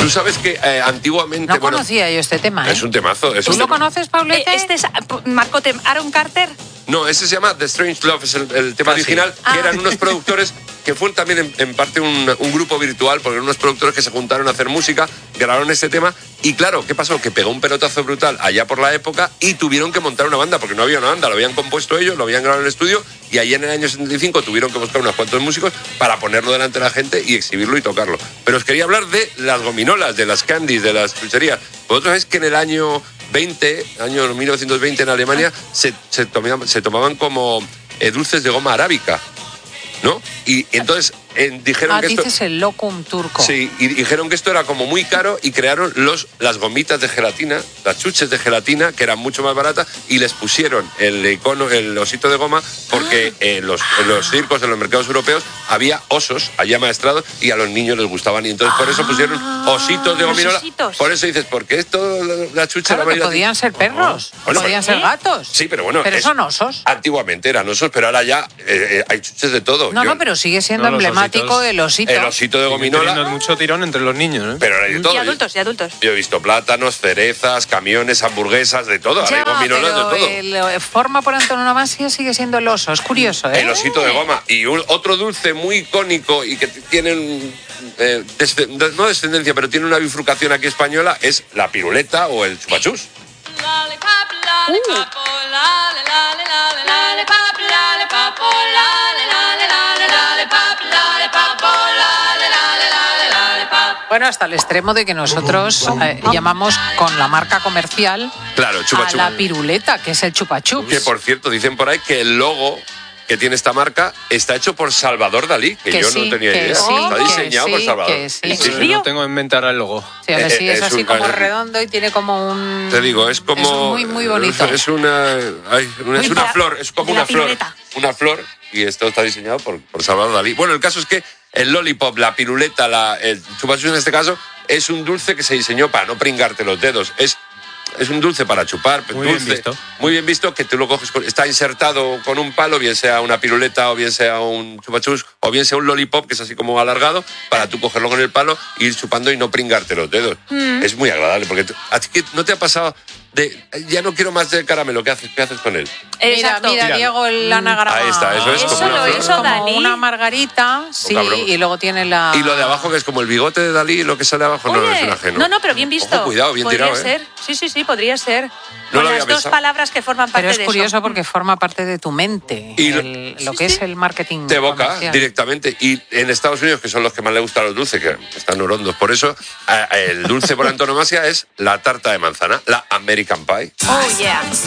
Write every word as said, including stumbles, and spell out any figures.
Tú sabes que eh, antiguamente... No bueno, conocía yo este tema, ¿eh? Es un temazo. Es ¿Tú un lo tema. conoces, Paulete? Eh, Este es Marcote, Aaron Carter. No, ese se llama The Strange Love, es el, el tema Casi. original, Ah. que eran unos productores que fueron también en, en parte un, un grupo virtual, porque eran unos productores que se juntaron a hacer música, grabaron este tema, y claro, ¿qué pasó? Que pegó un pelotazo brutal allá por la época y tuvieron que montar una banda, porque no había una banda, lo habían compuesto ellos, lo habían grabado en el estudio, y allá en el año setenta y cinco tuvieron que buscar unos cuantos músicos para ponerlo delante de la gente y exhibirlo y tocarlo. Pero os quería hablar de las gominolas, de las candies, de las chucherías. Vosotros sabéis que en el año veinte, año mil novecientos veinte en Alemania, se, se, tomaban, se tomaban como eh, dulces de goma arábica, ¿no? Y entonces eh, dijeron Ah, que esto... dices el locum turco. Sí, y dijeron que esto era como muy caro y crearon los, las gomitas de gelatina, las chuches de gelatina, que eran mucho más baratas, y les pusieron el icono, el osito de goma, porque en los, en los circos, en los mercados europeos, había osos allá amaestrados y a los niños les gustaban. Y entonces por eso pusieron ositos de los gominola. ositos. Por eso dices, ¿por qué esto, la chucha? Claro, la que variedad- podían ser perros, Bueno, podían pero- ser gatos. Sí, pero bueno. Pero es- son osos. Antiguamente eran osos, pero ahora ya eh, eh, hay chuches de todo. No, Yo- no, pero sigue siendo No, los emblemático ositos. el osito. El osito de Sigue gominola, teniendo mucho tirón entre los niños, ¿eh? pero hay de todo. Y adultos, y adultos. Yo he visto plátanos, cerezas, camiones, hamburguesas, de todo. Ahora Ya, hay gominolas de pero todo. el, forma por antonomasia sigue siendo el oso. Es curioso, ¿eh? El osito de goma. Y un- otro dulce muy icónico y que t- tiene un, eh, desce- de- no descendencia, pero tiene una bifurcación aquí española, es la piruleta o el chupachús. Bueno, hasta el extremo de que nosotros eh, llamamos con la marca comercial Claro, a chupachús. la piruleta, que es el chupachups. Que por cierto, dicen por ahí que el logo que tiene esta marca está hecho por Salvador Dalí, que, Que yo sí, no tenía que idea. sí, está que diseñado por sí, Salvador. que sí. ¿En Sí, sí. serio? No tengo en mente ahora el logo. Sí, hombre, sí, Eh, es es así un- como es- redondo y tiene como un... Te digo, es como... Es muy, muy bonito. Es una, ay, una- es Muy una para- flor, es como de la una flor. piruleta. Una flor, y esto está diseñado por, por Salvador Dalí. Bueno, el caso es que el lollipop, la piruleta, la, el chupachus en este caso, es un dulce que se diseñó para no pringarte los dedos. Es... Es un dulce para chupar, Muy bien dulce, visto. muy bien visto, que tú lo coges, con- está insertado con un palo, bien sea una piruleta o bien sea un chupachus o bien sea un lollipop, que es así como alargado, para tú cogerlo con el palo, ir chupando y no pringarte los dedos. Es muy agradable, porque tú- a ti que no te ha pasado de, ya no quiero más de caramelo, ¿qué haces, qué haces con él? Mira, Exacto. mira, Mira. Diego, el anagrama. Ahí está, eso es Eso como una lo flor. hizo como Dalí. una margarita, sí, cabrón. y luego tiene la... Y lo de abajo, que es como el bigote de Dalí, lo que sale abajo, no, no es un Oye, ajeno. no, no, pero bien visto. Ojo, cuidado, bien podría tirado, ¿eh? ser. Sí, sí, sí, podría ser. No Con lo había las dos pensado. palabras que forman parte Pero es de curioso eso. porque forma parte de tu mente, Y lo- el- lo Sí, que sí. es el marketing De boca, comercial. directamente. Y en Estados Unidos, que son los que más le gustan los dulces, que están horondos por eso, a- a- el dulce por antonomasia es la tarta de manzana, la American Pie. Oh, yeah.